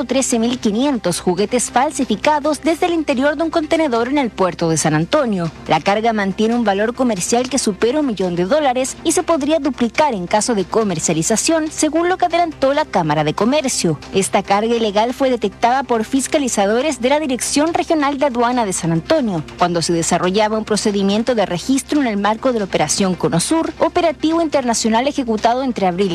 113.500 juguetes falsificados desde el interior de un contenedor en el puerto de San Antonio. La carga mantiene un valor comercial que supera $1 millón y se podría duplicar en caso de comercialización, según lo que adelantó la Cámara de Comercio. Esta carga ilegal fue detectada por fiscalizadores de la Dirección Regional de Aduana de San Antonio, cuando se desarrollaba un procedimiento de registro en el marco de la Operación Cono Sur, operativo internacional ejecutado entre abril